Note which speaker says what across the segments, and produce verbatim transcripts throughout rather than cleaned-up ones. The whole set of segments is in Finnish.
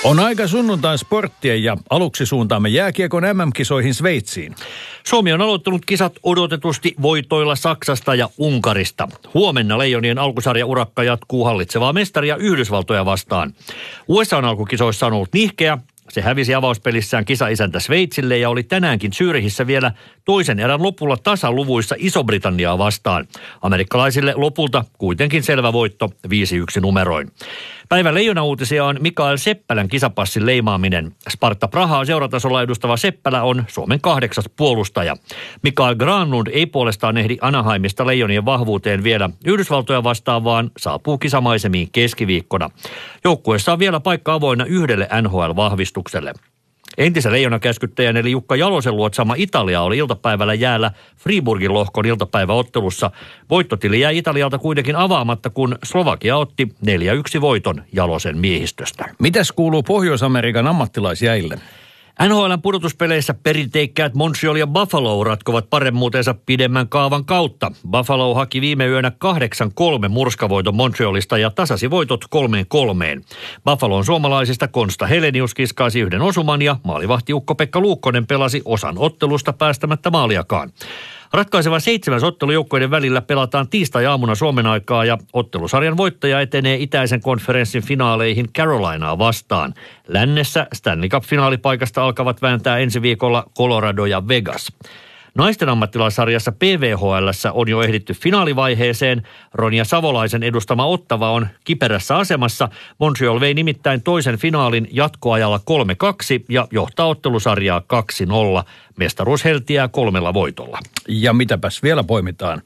Speaker 1: On aika sunnuntain sporttia ja aluksi suuntaamme jääkiekon M M-kisoihin Sveitsiin.
Speaker 2: Suomi on aloittanut kisat odotetusti voitoilla Saksasta ja Unkarista. Huomenna Leijonien alkusarjaurakka jatkuu hallitsevaa mestaria Yhdysvaltoja vastaan. U S A:n alkukisoissa on ollut nihkeä. Se hävisi avauspelissään kisaisäntä Sveitsille ja oli tänäänkin Zyrihissä vielä toisen erän lopulla tasaluvuissa Iso-Britanniaa vastaan. Amerikkalaisille lopulta kuitenkin selvä voitto viisi yksi numeroin. Päivän leijona-uutisia on Mikael Seppälän kisapassin leimaaminen. Sparta Prahaa seuratasolla edustava Seppälä on Suomen kahdeksas puolustaja. Mikael Granlund ei puolestaan ehdi Anaheimista Leijonien vahvuuteen vielä Yhdysvaltoja vastaan, vaan saapuu kisamaisemiin keskiviikkona. Joukkueessa on vielä paikka avoinna yhdelle N H L-vahvistukselle. Entisen leijonakäskyttäjän eli Jukka Jalosen luotsama Italia oli iltapäivällä jäällä Friburgin lohkon iltapäiväottelussa. Voittotili jäi Italialta kuitenkin avaamatta, kun Slovakia otti neljä yksi voiton Jalosen miehistöstä.
Speaker 1: Mitäs kuuluu Pohjois-Amerikan ammattilaisjäille?
Speaker 2: N H L:n pudotuspeleissä perinteikkäät Montreal ja Buffalo ratkovat paremmuutensa pidemmän kaavan kautta. Buffalo haki viime yönä kahdeksan kolme murskavoiton Montrealista ja tasasi voitot kolmeen kolmeen. Buffalon suomalaisista Konsta Helenius kiskaasi yhden osuman ja maalivahti Ukko-Pekka Luukkonen pelasi osan ottelusta päästämättä maaliakaan. Ratkaiseva seitsemäs ottelu joukkueiden välillä pelataan tiistai-aamuna Suomen aikaa ja ottelusarjan voittaja etenee itäisen konferenssin finaaleihin Carolinaa vastaan. Lännessä Stanley Cup-finaalipaikasta alkavat vääntää ensi viikolla Colorado ja Vegas. Naisten ammattilaissarjassa P V H L:ssä on jo ehditty finaalivaiheeseen. Ronja Savolaisen edustama Ottava on kiperässä asemassa. Montreal vei nimittäin toisen finaalin jatkoajalla kolme kaksi ja johtaa ottelusarjaa kaksi nolla. Mestaruus heltiää kolmella voitolla.
Speaker 1: Ja mitäpäs vielä poimitaan?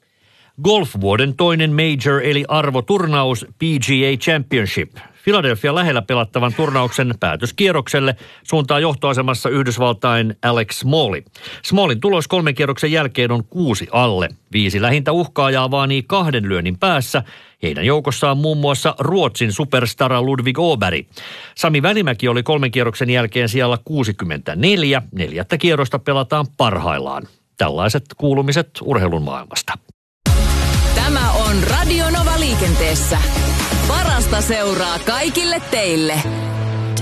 Speaker 2: Golfvuoden toinen major eli arvoturnaus P G A Championship. Philadelphia lähellä pelattavan turnauksen päätöskierrokselle suuntaa johtoasemassa Yhdysvaltain Alex Smalley. Smallin tulos kolmen kierroksen jälkeen on kuusi alle. Viisi lähintä uhkaajaa vaanii kahden lyönnin päässä. Heidän joukossaan muun muassa Ruotsin superstara Ludvig Åberg. Sami Välimäki oli kolmen kierroksen jälkeen sijalla kuusikymmentäneljä. Neljättä kierrosta pelataan parhaillaan. Tällaiset kuulumiset urheilun maailmasta.
Speaker 3: Tämä on Radio Nova liikenteessä. Parasta seuraa kaikille teille.